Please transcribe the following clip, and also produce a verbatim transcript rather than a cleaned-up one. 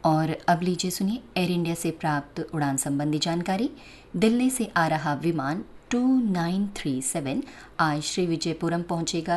और अब लीजिए सुनिए एयर इंडिया से प्राप्त उड़ान संबंधी जानकारी। दिल्ली से आ रहा विमान टू नाइन थ्री सेवन आज श्री विजयपुरम पहुंचेगा